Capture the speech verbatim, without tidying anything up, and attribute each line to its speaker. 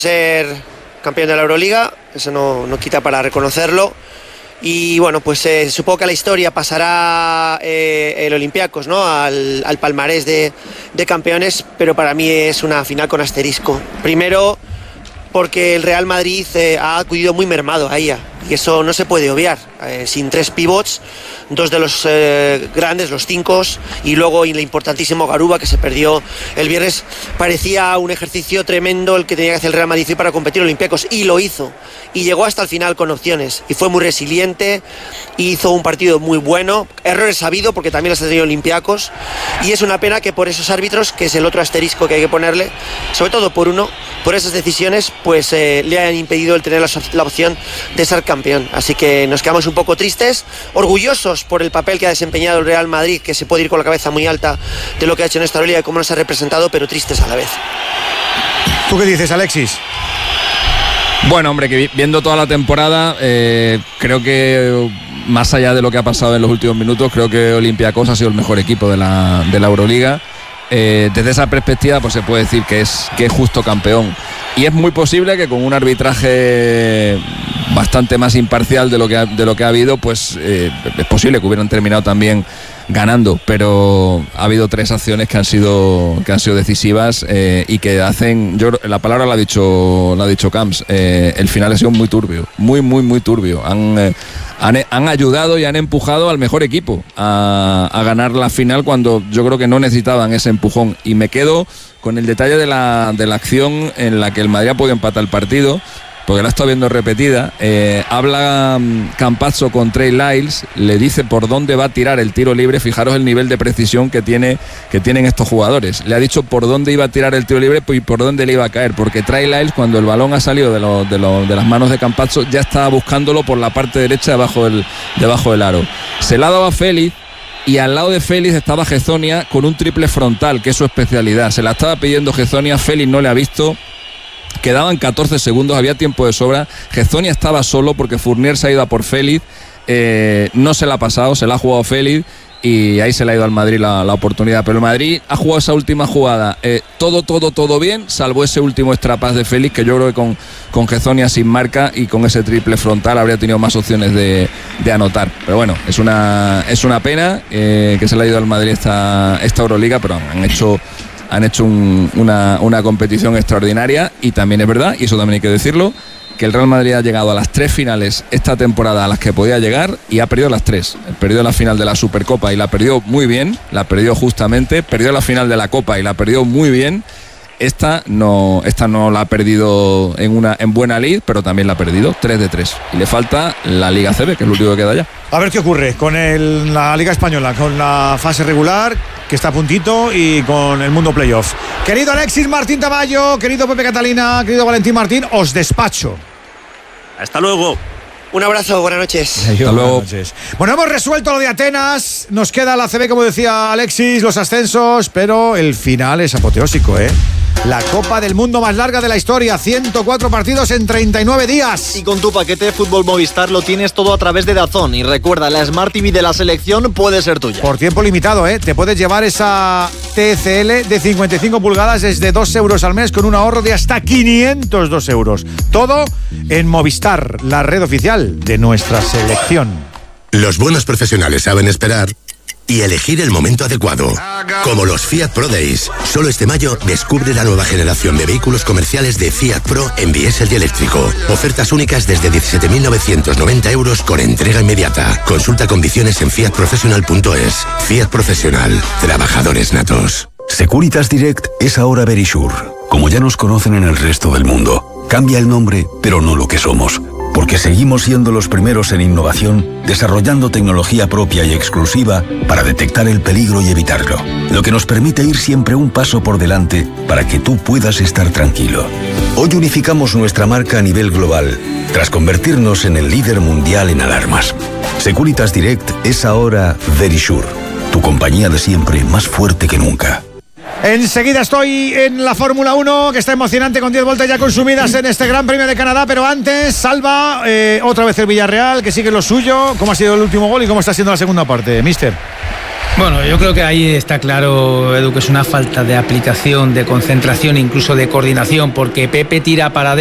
Speaker 1: ser campeón de la Euroliga, eso no, no quita para reconocerlo. Y bueno, pues eh, supongo que a la historia pasará eh, el Olympiacos, ¿no? Al, al palmarés de, de campeones, pero para mí es una final con asterisco. Primero, porque el Real Madrid eh, ha acudido muy mermado a ella, y eso no se puede obviar. Eh, sin tres pivots, dos de los eh, grandes, los cinco, y luego el importantísimo Garuba, que se perdió el viernes. Parecía un ejercicio tremendo el que tenía que hacer el Real Madrid para competir Olympiacos, y lo hizo, y llegó hasta el final con opciones, y fue muy resiliente, hizo un partido muy bueno, errores sabido porque también los ha tenido Olympiacos, y es una pena que por esos árbitros, que es el otro asterisco que hay que ponerle, sobre todo por uno, por esas decisiones, pues eh, le han impedido el tener la, la opción de ser campeón. Así que nos quedamos un poco tristes, orgullosos por el papel que ha desempeñado el Real Madrid, que se puede ir con la cabeza muy alta de lo que ha hecho en esta Euroliga y cómo nos ha representado, pero tristes a la vez.
Speaker 2: ¿Tú qué dices, Alexis?
Speaker 3: Bueno, hombre, que viendo toda la temporada, eh, creo que más allá de lo que ha pasado en los últimos minutos, creo que Olympiacos ha sido el mejor equipo de la, de la Euroliga. Eh, desde esa perspectiva, pues se puede decir que es, que es justo campeón. Y es muy posible que con un arbitraje bastante más imparcial de lo que ha, de lo que ha habido, pues eh, es posible que hubieran terminado también ganando, pero ha habido tres acciones que han sido que han sido decisivas eh, y que hacen, yo la palabra la ha dicho la ha dicho Camps, eh, el final ha sido muy turbio, muy muy muy turbio. Han eh, han, han ayudado y han empujado al mejor equipo a, a ganar la final cuando yo creo que no necesitaban ese empujón. Y me quedo con el detalle de la de la acción en la que el Madrid ha podido empatar el partido, porque la he estado viendo repetida. Eh, habla um, Campazzo con Trey Lyles, le dice por dónde va a tirar el tiro libre. Fijaros el nivel de precisión que tiene que tienen estos jugadores. Le ha dicho por dónde iba a tirar el tiro libre y por dónde le iba a caer, porque Trey Lyles, cuando el balón ha salido de, lo, de, lo, de las manos de Campazzo, ya estaba buscándolo por la parte derecha debajo del, debajo del aro. Se la ha dado a Félix, y al lado de Félix estaba Hezonja con un triple frontal, que es su especialidad. Se la estaba pidiendo Hezonja, Félix no le ha visto. Quedaban catorce segundos, había tiempo de sobra. Hezonja estaba solo porque Fournier se ha ido a por Félix, eh, no se la ha pasado, se la ha jugado Félix, y ahí se le ha ido al Madrid la, la oportunidad. Pero el Madrid ha jugado esa última jugada, eh, todo, todo, todo bien, salvo ese último extrapas de Félix, que yo creo que con, con Hezonja sin marca y con ese triple frontal habría tenido más opciones de, de anotar. Pero bueno, es una, es una pena eh, que se le ha ido al Madrid esta, esta Euroliga, pero han hecho... han hecho un, una, una competición extraordinaria. Y también es verdad, y eso también hay que decirlo, que el Real Madrid ha llegado a las tres finales esta temporada a las que podía llegar y ha perdido las tres. Perdió la final de la Supercopa y la perdió muy bien, la perdió justamente, perdió la final de la Copa y la perdió muy bien. Esta no, esta no la ha perdido en una en buena lid, pero también la ha perdido tres de tres. Y le falta la Liga C B, que es lo único que queda ya.
Speaker 2: A ver qué ocurre con el, la Liga Española, con la fase regular, que está a puntito, y con el mundo playoff. Querido Alexis Martín Tamayo, querido Pepe Catalina, querido Valentín Martín, os despacho.
Speaker 4: Hasta luego.
Speaker 1: Un abrazo, buenas noches.
Speaker 2: Hasta luego. Buenas noches. Bueno, hemos resuelto lo de Atenas, nos queda la C B, como decía Alexis, los ascensos, pero el final es apoteósico, ¿eh? La Copa del Mundo más larga de la historia, ciento cuatro partidos en treinta y nueve días.
Speaker 4: Y con tu paquete de Fútbol Movistar lo tienes todo a través de DAZN. Y recuerda, la Smart T V de la selección puede ser tuya.
Speaker 2: Por tiempo limitado, ¿eh? Te puedes llevar esa T C L de cincuenta y cinco pulgadas desde dos euros al mes con un ahorro de hasta quinientos dos euros. Todo en Movistar, la red oficial de nuestra selección.
Speaker 5: Los buenos profesionales saben esperar y elegir el momento adecuado. Como los Fiat Pro Days. Solo este mayo descubre la nueva generación de vehículos comerciales de Fiat Pro en diésel y eléctrico. Ofertas únicas desde diecisiete mil novecientos noventa euros con entrega inmediata. Consulta condiciones en fiat professional punto es. Fiat Profesional. Trabajadores natos.
Speaker 6: Securitas Direct es ahora Verisure. Como ya nos conocen en el resto del mundo. Cambia el nombre, pero no lo que somos. Porque seguimos siendo los primeros en innovación, desarrollando tecnología propia y exclusiva para detectar el peligro y evitarlo. Lo que nos permite ir siempre un paso por delante para que tú puedas estar tranquilo. Hoy unificamos nuestra marca a nivel global, tras convertirnos en el líder mundial en alarmas. Securitas Direct es ahora Verisure, tu compañía de siempre más fuerte que nunca.
Speaker 2: Enseguida estoy en la Fórmula uno, que está emocionante, con diez vueltas ya consumidas en este Gran Premio de Canadá. Pero antes, Salva, eh, otra vez el Villarreal, que sigue lo suyo. ¿Cómo ha sido el último gol y cómo está siendo la segunda parte, mister?
Speaker 7: Bueno, yo creo que ahí está claro, Edu, que es una falta de aplicación, de concentración, incluso de coordinación, porque Pepe tira para